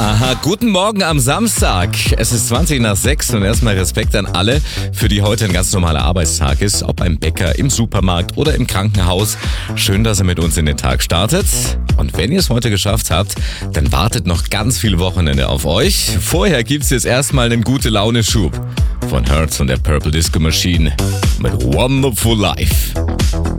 Aha, guten Morgen am Samstag. Es ist 20 nach 6 und erstmal Respekt an alle, für die heute ein ganz normaler Arbeitstag ist. Ob beim Bäcker, im Supermarkt oder im Krankenhaus. Schön, dass ihr mit uns in den Tag startet. Und wenn ihr es heute geschafft habt, dann wartet noch ganz viel Wochenende auf euch. Vorher gibt's jetzt erstmal einen Gute-Laune-Schub von Hertz und der Purple Disco Machine mit Wonderful Life.